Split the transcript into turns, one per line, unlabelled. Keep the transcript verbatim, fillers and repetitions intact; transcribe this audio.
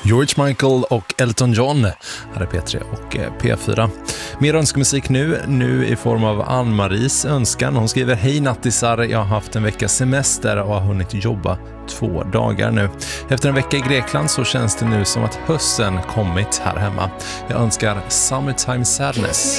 George Michael och Elton John här är P tre och P fyra. Mer önskemusik nu, nu i form av Ann-Maries önskan. Hon skriver: hej nattisar, jag har haft en veckas semester och har hunnit jobba två dagar nu. Efter en vecka i Grekland så känns det nu som att hösten kommit här hemma. Jag önskar Summertime Sadness.